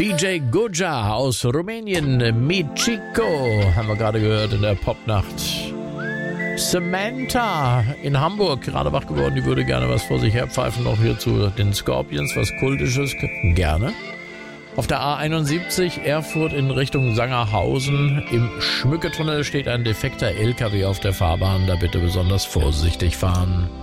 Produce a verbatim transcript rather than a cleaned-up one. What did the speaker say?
D J Goja aus Rumänien, Mi Chico, haben wir gerade gehört in der Popnacht. Samantha in Hamburg, gerade wach geworden, die würde gerne was vor sich herpfeifen, noch hier zu den Scorpions, was Kultisches, gerne. Auf der A einundsiebzig Erfurt in Richtung Sangerhausen im Schmücketunnel steht ein defekter L K W auf der Fahrbahn, da bitte besonders vorsichtig fahren.